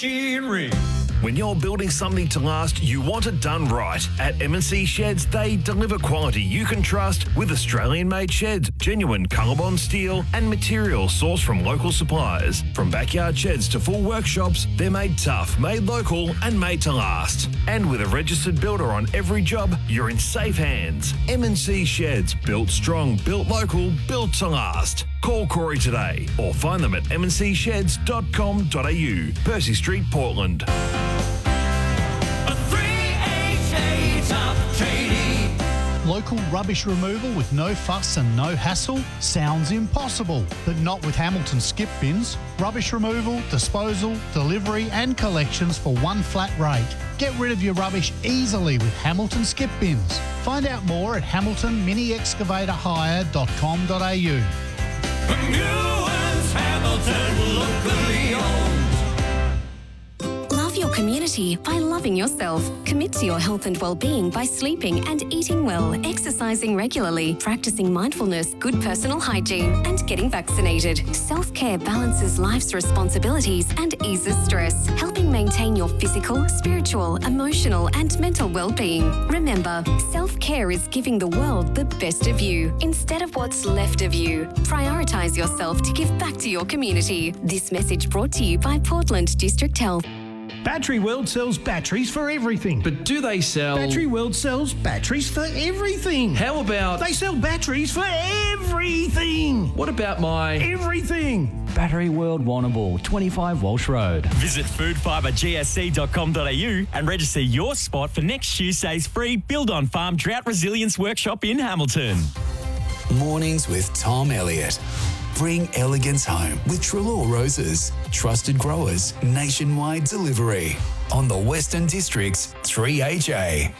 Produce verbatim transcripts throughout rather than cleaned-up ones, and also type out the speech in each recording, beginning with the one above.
machinery. When you're building something to last, you want it done right. At M and C Sheds, they deliver quality you can trust with Australian-made sheds, genuine Colorbond steel and materials sourced from local suppliers. From backyard sheds to full workshops, they're made tough, made local and made to last. And with a registered builder on every job, you're in safe hands. M and C Sheds, built strong, built local, built to last. Call Corey today or find them at m and c sheds dot com dot a u, Percy Street, Portland. Local rubbish removal with no fuss and no hassle sounds impossible, but not with Hamilton skip bins. Rubbish removal, disposal, delivery and collections for one flat rate. Get rid of your rubbish easily with Hamilton skip bins. Find out more at hamilton mini excavator hire dot com dot a u. Newlands Hamilton, locally owned. Love your community by loving yourself. Commit to your health and well-being by sleeping and eating well, exercising regularly, practicing mindfulness, good personal hygiene, and getting vaccinated. Self-care balances life's responsibilities and eases stress, helping maintain your physical, spiritual, emotional, and mental well-being. Remember, self-care is giving the world the best of you instead of what's left of you. Prioritise yourself to give back to your community. This message brought to you by Portland District Health. Battery World sells batteries for everything. But do they sell... Battery World sells batteries for everything. How about... They sell batteries for everything. What about my... Everything. Battery World Warrnambool, twenty-five Walsh Road. Visit food fibre g s c dot com dot a u and register your spot for next Tuesday's free Build on Farm Drought Resilience Workshop in Hamilton. Mornings with Tom Elliott. Bring elegance home with Trelaw Roses. Trusted growers, nationwide delivery. On the Western District's three H A.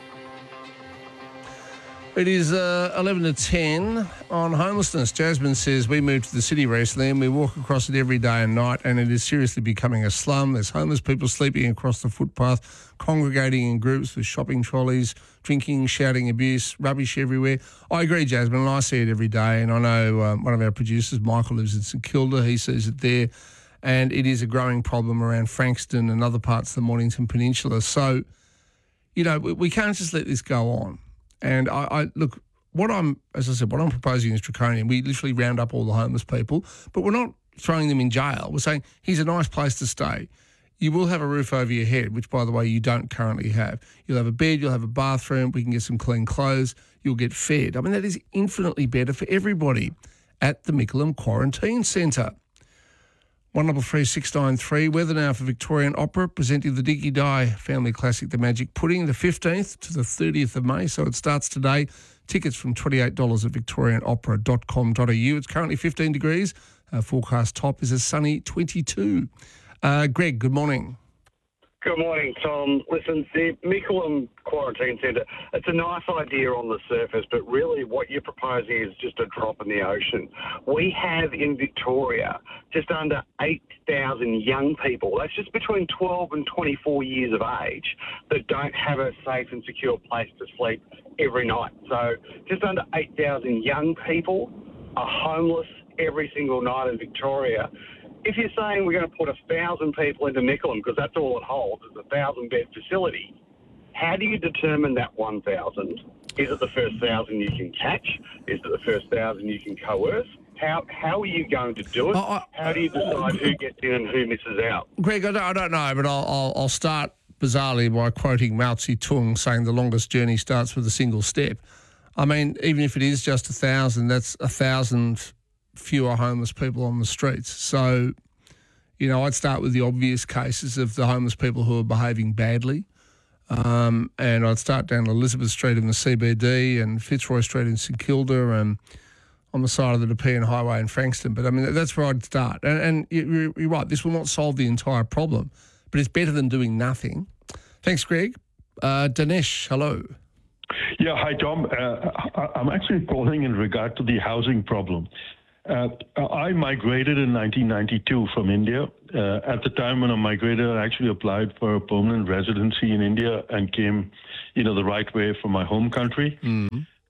It is uh, eleven to ten on homelessness. Jasmine says, we moved to the city recently and we walk across it every day and night and it is seriously becoming a slum. There's homeless people sleeping across the footpath, congregating in groups with shopping trolleys, drinking, shouting abuse, rubbish everywhere. I agree, Jasmine, and I see it every day. And I know um, one of our producers, Michael, lives in St Kilda. He sees it there. And it is a growing problem around Frankston and other parts of the Mornington Peninsula. So, you know, we, we can't just let this go on. And I, I look, what I'm, as I said, what I'm proposing is draconian. We literally round up all the homeless people, but we're not throwing them in jail. We're saying, here's a nice place to stay. You will have a roof over your head, which, by the way, you don't currently have. You'll have a bed, you'll have a bathroom, we can get some clean clothes, you'll get fed. I mean, that is infinitely better for everybody at the Mickleham Quarantine Centre. one double three six nine three, weather now for Victorian Opera, presenting the Diggy Die family classic, The Magic Pudding, the fifteenth to the thirtieth of May. So it starts today. Tickets from twenty-eight dollars at victorian opera dot com dot a u. It's currently fifteen degrees. Uh, forecast top is a sunny twenty-two. Uh, Greg, good morning. Good morning, Tom. Listen, the Mickleham Quarantine Centre, it's a nice idea on the surface, but really what you're proposing is just a drop in the ocean. We have in Victoria just under eight thousand young people, that's just between twelve and twenty-four years of age, that don't have a safe and secure place to sleep every night. So just under eight thousand young people are homeless every single night in Victoria. If you're saying we're going to put a thousand people into Mickleham, because that's all it holds, is a thousand bed facility, how do you determine that one thousand? Is it the first thousand you can catch? Is it the first thousand you can coerce? How how are you going to do it? Uh, how do you decide who gets in and who misses out? Greg, I don't, I don't know, but I'll, I'll, I'll start bizarrely by quoting Mao Zedong saying the longest journey starts with a single step. I mean, even if it is just a thousand, that's a thousand fewer homeless people on the streets. So, you know, I'd start with the obvious cases of the homeless people who are behaving badly. Um, and I'd start down Elizabeth Street in the C B D and Fitzroy Street in St Kilda and on the side of the Nepean Highway in Frankston. But, I mean, that's where I'd start. And, and you're, you're right, this will not solve the entire problem, but it's better than doing nothing. Thanks, Greg. Uh, Dinesh, hello. Yeah, hi, Tom. Uh, I'm actually calling in regard to the housing problem. Uh, I migrated in nineteen ninety-two from India. Uh, at the time when I migrated, I actually applied for a permanent residency in India and came, you know, the right way from my home country. Mm-hmm.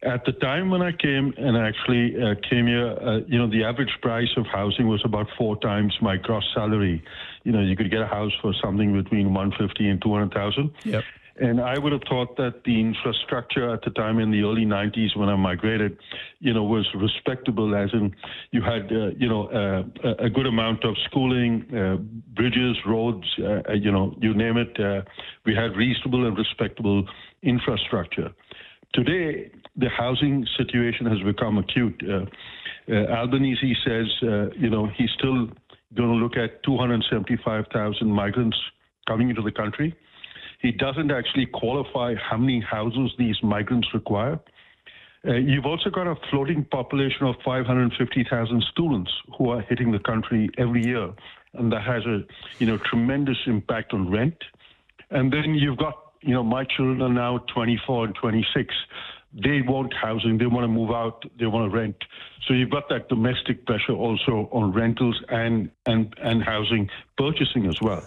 At the time when I came and actually uh, came here, uh, you know, the average price of housing was about four times my gross salary. You know, you could get a house for something between one hundred fifty and two hundred thousand. Yep. And I would have thought that the infrastructure at the time in the early nineties when I migrated, you know, was respectable, as in you had, uh, you know, uh, a good amount of schooling, uh, bridges, roads, uh, you know, you name it. Uh, we had reasonable and respectable infrastructure. Today, the housing situation has become acute. Uh, uh, Albanese says, uh, you know, he's still going to look at two hundred seventy-five thousand migrants coming into the country. He doesn't actually qualify how many houses these migrants require. Uh, you've also got a floating population of five hundred fifty thousand students who are hitting the country every year, and that has a, you know, tremendous impact on rent. And then you've got, you know, my children are now twenty-four and twenty-six. They want housing. They want to move out. They want to rent. So you've got that domestic pressure also on rentals and and and housing purchasing as well.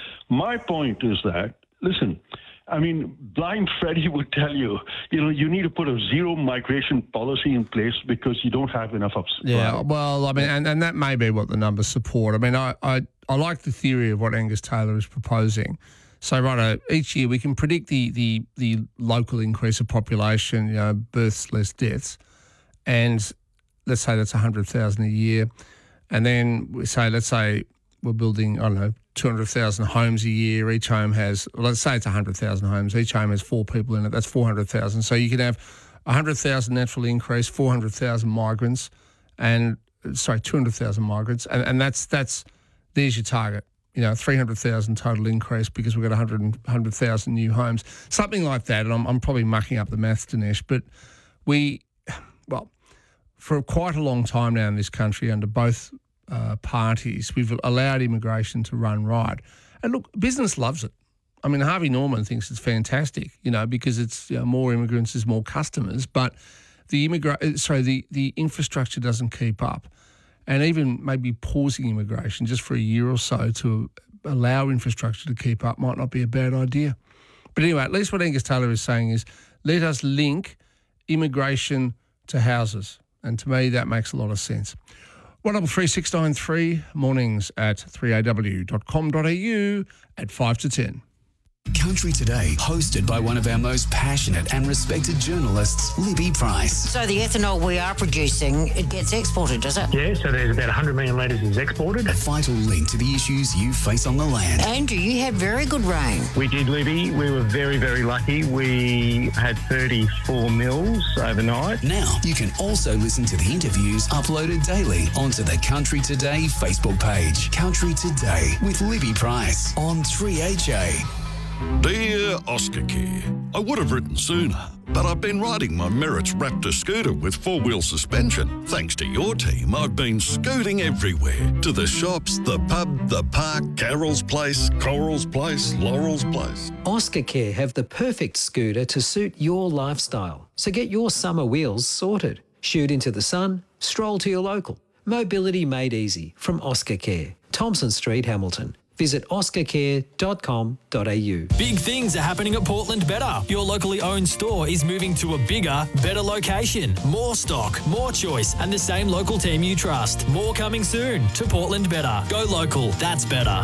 My point is that, listen, I mean, blind Freddie would tell you, you know, you need to put a zero migration policy in place because you don't have enough of supply. Yeah, well, I mean, and, and that may be what the numbers support. I mean, I, I, I like the theory of what Angus Taylor is proposing. So, right, each year we can predict the, the, the local increase of population, you know, births, less deaths, and let's say that's one hundred thousand a year. And then we say, let's say we're building, I don't know, two hundred thousand homes a year. Each home has, well, let's say it's one hundred thousand homes. Each home has four people in it. That's four hundred thousand. So you could have one hundred thousand natural increase, four hundred thousand migrants, and, sorry, two hundred thousand migrants. And, and that's, that's, there's your target. You know, three hundred thousand total increase because we've got one hundred thousand new homes. Something like that. And I'm, I'm probably mucking up the maths, Dinesh, but we, well, for quite a long time now in this country under both uh, parties, we've allowed immigration to run riot. And look, business loves it. I mean, Harvey Norman thinks it's fantastic, you know, because it's, you know, more immigrants is more customers, but the immigra- sorry, the, the infrastructure doesn't keep up. And even maybe pausing immigration just for a year or so to allow infrastructure to keep up might not be a bad idea. But anyway, at least what Angus Taylor is saying is let us link immigration to houses. And to me, that makes a lot of sense. one double three six nine three, mornings at three a w dot com dot a u at five to ten. Country Today, hosted by one of our most passionate and respected journalists, Libby Price. So the ethanol we are producing, it gets exported, does it? Yeah, so there's about one hundred million litres is exported. A vital link to the issues you face on the land. Andrew, you had very good rain. We did, Libby. We were very, very lucky. We had thirty-four mils overnight. Now, you can also listen to the interviews uploaded daily onto the Country Today Facebook page. Country Today with Libby Price on three H A. Dear Oscar Care, I would have written sooner, but I've been riding my Merritts Raptor scooter with four-wheel suspension. Thanks to your team, I've been scooting everywhere. To the shops, the pub, the park, Carol's Place, Coral's Place, Laurel's Place. Oscar Care have the perfect scooter to suit your lifestyle. So get your summer wheels sorted. Shoot into the sun, stroll to your local. Mobility made easy from Oscar Care. Thompson Street, Hamilton. Visit oscar care dot com dot a u. Big things are happening at Portland Better. Your locally owned store is moving to a bigger, better location. More stock, more choice, and the same local team you trust. More coming soon to Portland Better. Go local, that's better.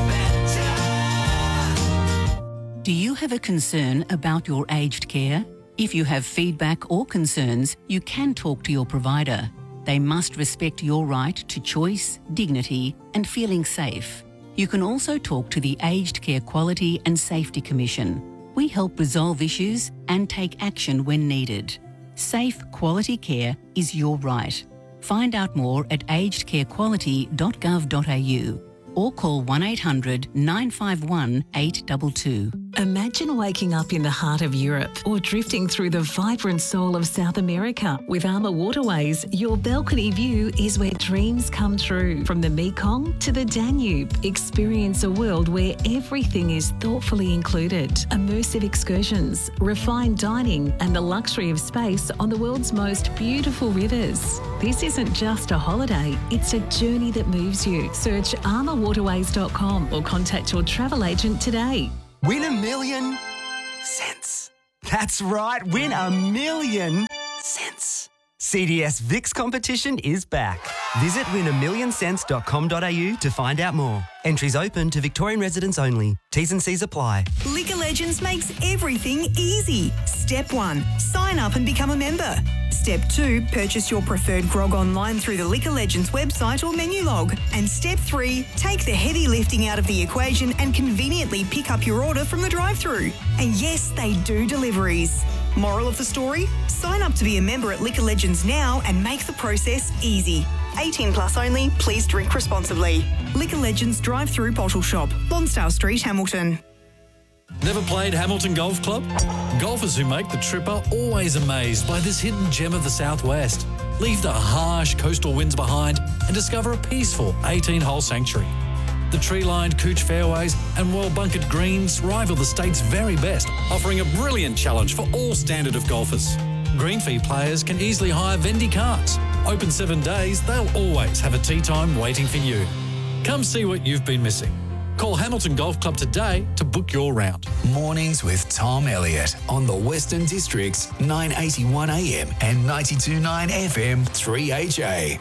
Do you have a concern about your aged care? If you have feedback or concerns, you can talk to your provider. They must respect your right to choice, dignity, and feeling safe. You can also talk to the Aged Care Quality and Safety Commission. We help resolve issues and take action when needed. Safe, quality care is your right. Find out more at aged care quality dot gov dot a u or call one eight hundred nine five one eight two two. Imagine waking up in the heart of Europe or drifting through the vibrant soul of South America. With Armour Waterways, your balcony view is where dreams come true. From the Mekong to the Danube, experience a world where everything is thoughtfully included. Immersive excursions, refined dining, and the luxury of space on the world's most beautiful rivers. This isn't just a holiday, it's a journey that moves you. Search armour waterways dot com or contact your travel agent today. Win a million cents. That's right, win a million Cents. C D S Vix competition is back. Visit win a million cents dot com dot a u to find out more. Entries open to Victorian residents only. T's and C's apply. Liquor Legends makes everything easy. Step one, sign up and become a member. Step two, purchase your preferred grog online through the Liquor Legends website or menu log. And step three, take the heavy lifting out of the equation and conveniently pick up your order from the drive-thru. And yes, they do deliveries. Moral of the story? Sign up to be a member at Liquor Legends now and make the process easy. eighteen plus only, please drink responsibly. Liquor Legends drive-thru bottle shop, Lonsdale Street, Hamilton. Never played Hamilton Golf Club? Golfers who make the trip are always amazed by this hidden gem of the southwest. Leave the harsh coastal winds behind and discover a peaceful eighteen-hole sanctuary. The tree-lined Cooch fairways and well-bunkered greens rival the state's very best, offering a brilliant challenge for all standard of golfers. Green fee players can easily hire Vendy carts. Open seven days, they'll always have a tee time waiting for you. Come see what you've been missing. Call Hamilton Golf Club today to book your round. Mornings with Tom Elliott on the Western District's nine eighty-one A M and ninety-two point nine F M three H A.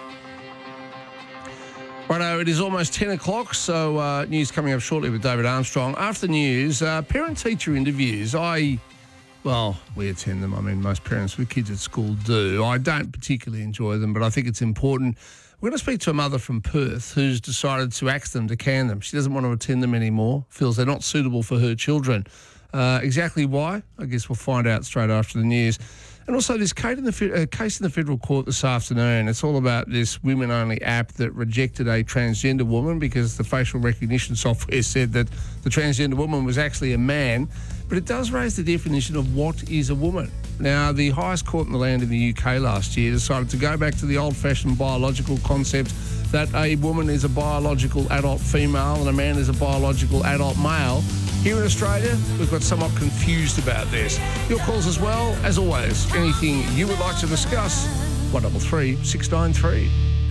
Righto, it is almost ten o'clock, so uh, news coming up shortly with David Armstrong. After the news, uh, parent-teacher interviews. I, well, we attend them. I mean, most parents with kids at school do. I don't particularly enjoy them, but I think it's important. We're going to speak to a mother from Perth who's decided to axe them, to can them. She doesn't want to attend them anymore, feels they're not suitable for her children. Uh, exactly why? I guess we'll find out straight after the news. And also this case in, the, uh, case in the federal court this afternoon. It's all about this women-only app that rejected a transgender woman because the facial recognition software said that the transgender woman was actually a man. But it does raise the definition of what is a woman. Now, the highest court in the land in the U K last year decided to go back to the old-fashioned biological concept that a woman is a biological adult female and a man is a biological adult male. Here in Australia, we've got somewhat confused about this. Your calls as well, as always. Anything you would like to discuss, one double three six nine three.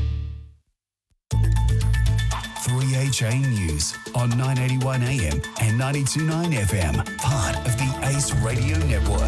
three H A News on nine eighty-one A M and ninety-two point nine F M, part of the Ace Radio Network.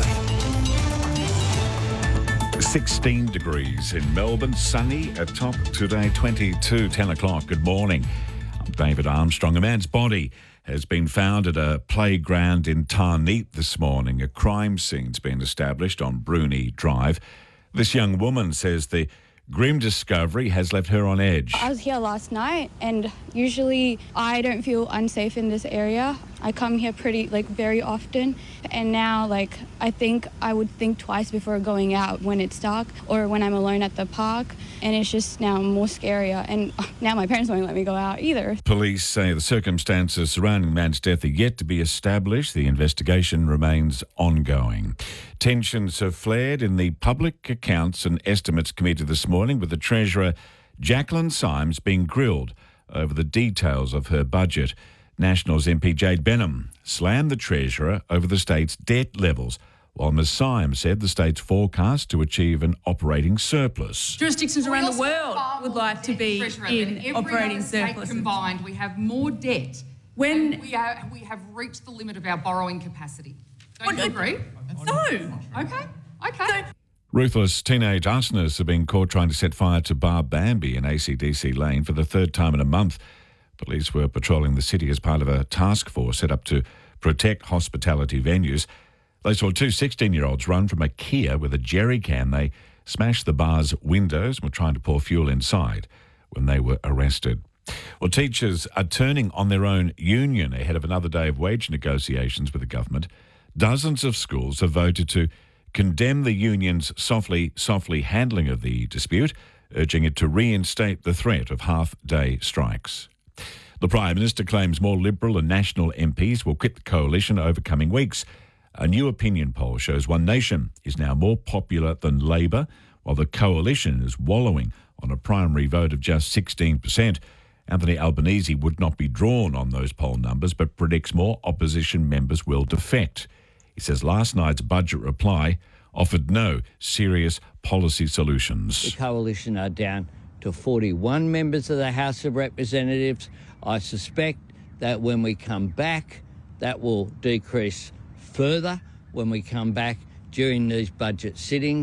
sixteen degrees in Melbourne, sunny at top today, twenty-two, ten o'clock. Good morning. I'm David Armstrong. A man's body has been found at a playground in Tarneet this morning. A crime scene's been established on Bruni Drive. This young woman says the grim discovery has left her on edge. I was here last night, and usually I don't feel unsafe in this area. I come here pretty, like, very often, and now, like, I think I would think twice before going out when it's dark or when I'm alone at the park, and it's just now more scarier, and now my parents won't let me go out either. Police say the circumstances surrounding the man's death are yet to be established. The investigation remains ongoing. Tensions have flared in the Public Accounts and Estimates Committee this morning, with the Treasurer Jacqueline Symes being grilled over the details of her budget. Nationals M P Jade Benham slammed the Treasurer over the state's debt levels, while Miz Symes said the state's forecast to achieve an operating surplus. Jurisdictions around the world would like to be in operating surplus. Combined, we have more debt. When we are, we have reached the limit of our borrowing capacity. Don't you agree? No. Okay. Okay. Ruthless teenage arsonists have been caught trying to set fire to Bar Bambi in A C D C Lane for the third time in a month. Police were patrolling the city as part of a task force set up to protect hospitality venues. They saw two sixteen-year-olds run from a Kia with a jerry can. They smashed the bar's windows and were trying to pour fuel inside when they were arrested. Well, teachers are turning on their own union ahead of another day of wage negotiations with the government. Dozens of schools have voted to condemn the union's softly, softly handling of the dispute, urging it to reinstate the threat of half-day strikes. The Prime Minister claims more Liberal and National M Ps will quit the coalition over coming weeks. A new opinion poll shows One Nation is now more popular than Labor, while the coalition is wallowing on a primary vote of just sixteen percent. Anthony Albanese would not be drawn on those poll numbers, but predicts more opposition members will defect. He says last night's budget reply offered no serious policy solutions. The coalition are down to forty-one members of the House of Representatives. I suspect that when we come back, that will decrease further when we come back during these budget sittings.